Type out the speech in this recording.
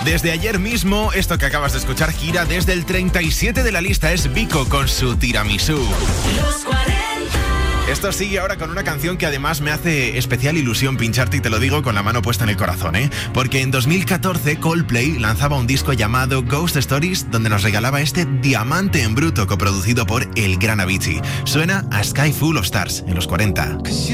Desde ayer mismo, esto que acabas de escuchar gira desde el 37 de la lista. Es Vico con su Tiramisú. Los 40. Esto sigue ahora con una canción que además me hace especial ilusión pincharte, y te lo digo con la mano puesta en el corazón, ¿eh? Porque en 2014 Coldplay lanzaba un disco llamado Ghost Stories, donde nos regalaba este diamante en bruto coproducido por el gran Avicii. Suena a Sky Full of Stars en los 40.